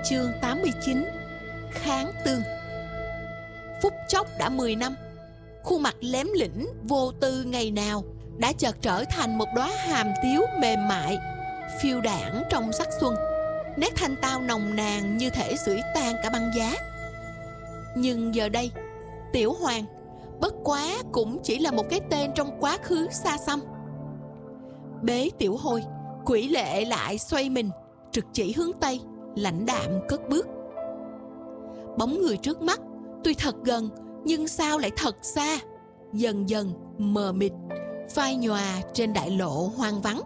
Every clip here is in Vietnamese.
Chương 89. Kháng tương. Phút chốc đã 10 năm, khuôn mặt lém lĩnh vô tư ngày nào đã chợt trở thành một đóa hàm tiếu mềm mại, phiêu đãng trong sắc xuân. Nét thanh tao nồng nàn như thể sưởi tan cả băng giá. Nhưng giờ đây, Tiểu Hoàng bất quá cũng chỉ là một cái tên trong quá khứ xa xăm. Bế Tiểu Hôi, Quỷ Lệ lại xoay mình, trực chỉ hướng Tây, lãnh đạm cất bước. Bóng người trước mắt tuy thật gần nhưng sao lại thật xa, dần dần mờ mịt, phai nhòa trên đại lộ hoang vắng.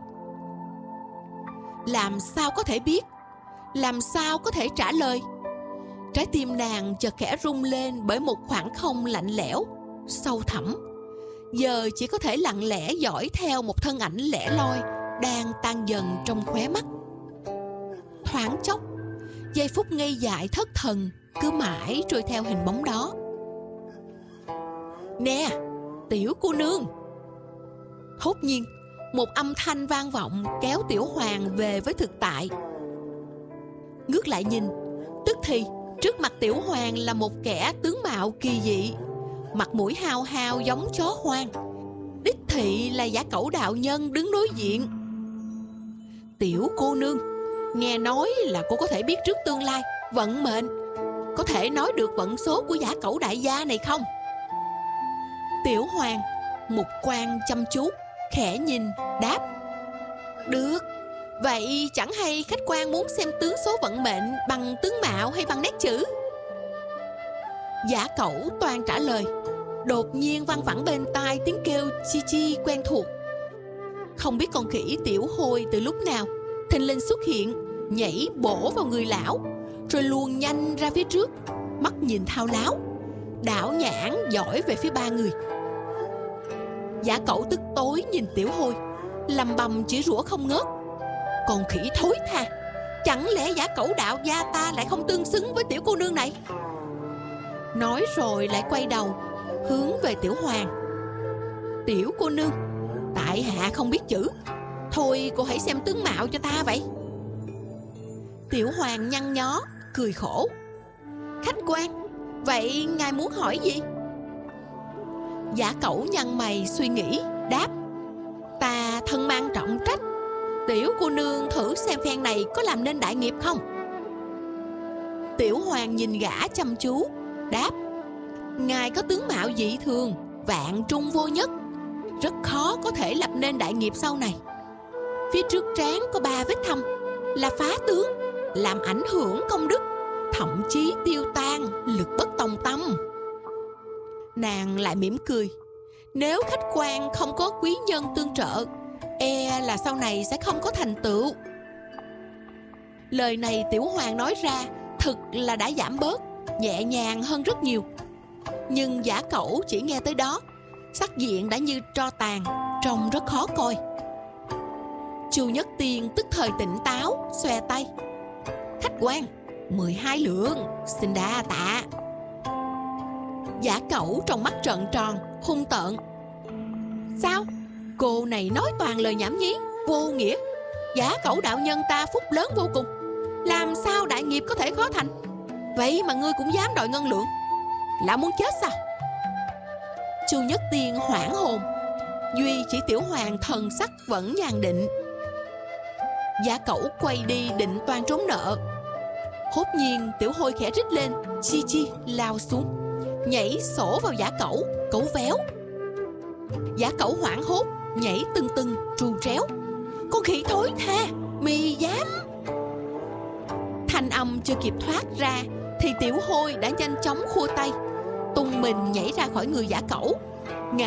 Làm sao có thể biết, làm sao có thể trả lời? Trái tim nàng chợt khẽ rung lên bởi một khoảng không lạnh lẽo, sâu thẳm. Giờ chỉ có thể lặng lẽ dõi theo một thân ảnh lẻ loi đang tan dần trong khóe mắt. Thoáng chốc, giây phút ngây dại thất thần cứ mãi trôi theo hình bóng đó. Nè, Tiểu cô nương! Hốt nhiên, một âm thanh vang vọng kéo Tiểu Hoàng về với thực tại. Ngước lại nhìn, tức thì trước mặt Tiểu Hoàng là một kẻ tướng mạo kỳ dị, mặt mũi hao hao giống chó hoang. Đích thị là Giả Cẩu đạo nhân đứng đối diện. Tiểu cô nương, nghe nói là cô có thể biết trước tương lai, vận mệnh, có thể nói được vận số của Giả Cẩu đại gia này không? Tiểu Hoàng mục quan chăm chú, khẽ nhìn, đáp: Được, vậy chẳng hay khách quan muốn xem tướng số vận mệnh bằng tướng mạo hay bằng nét chữ? Giả Cẩu toan trả lời, đột nhiên văng vẳng bên tai tiếng kêu chi chi quen thuộc. Không biết con khỉ Tiểu Hôi từ lúc nào thình lình xuất hiện, nhảy bổ vào người lão, rồi luồn nhanh ra phía trước, mắt nhìn thao láo, đảo nhãn dõi về phía ba người. Giả Cẩu tức tối nhìn Tiểu Hôi, lầm bầm chỉ rủa không ngớt: Con khỉ thối tha, chẳng lẽ Giả Cẩu đạo gia ta lại không tương xứng với tiểu cô nương này? Nói rồi lại quay đầu hướng về Tiểu Hoàng: Tiểu cô nương, tại hạ không biết chữ, thôi cô hãy xem tướng mạo cho ta vậy. Tiểu Hoàng nhăn nhó cười khổ: Khách quan, vậy ngài muốn hỏi gì? Giả Cẩu nhăn mày suy nghĩ, đáp: Ta thân mang trọng trách, tiểu cô nương thử xem phen này có làm nên đại nghiệp không? Tiểu Hoàng nhìn gã chăm chú, đáp: Ngài có tướng mạo dị thường, vạn trung vô nhất, rất khó có thể lập nên đại nghiệp sau này. Phía trước trán có 3 vết thâm, là phá tướng, làm ảnh hưởng công đức, thậm chí tiêu tan, lực bất tòng tâm. Nàng lại mỉm cười: Nếu khách quan không có quý nhân tương trợ, e là sau này sẽ không có thành tựu. Lời này Tiểu Hoàng nói ra thực là đã giảm bớt, nhẹ nhàng hơn rất nhiều. Nhưng Giả Cẩu chỉ nghe tới đó, sắc diện đã như tro tàn, trông rất khó coi. Chu Nhất Tiên tức thời tỉnh táo, xòe tay: Khách quan, 12 lượng, xin đa tạ. Giả Cẩu trong mắt trợn tròn, hung tợn: Sao? Cô này nói toàn lời nhảm nhí, vô nghĩa. Giả Cẩu đạo nhân ta phúc lớn vô cùng, làm sao đại nghiệp có thể khó thành? Vậy mà ngươi cũng dám đòi ngân lượng, là muốn chết sao? Chu Nhất Tiên hoảng hồn, duy chỉ Tiểu Hoàng thần sắc vẫn nhàn định. Giả Cẩu quay đi định toan trốn nợ. Hốt nhiên Tiểu Hôi khẽ rít lên, chi chi lao xuống, nhảy sổ vào Giả Cẩu, cẩu véo. Giả Cẩu hoảng hốt, nhảy tưng tưng, trù tréo: Con khỉ thối tha, mì dám! Thanh âm chưa kịp thoát ra thì Tiểu Hôi đã nhanh chóng khua tay, tung mình nhảy ra khỏi người Giả Cẩu, ngã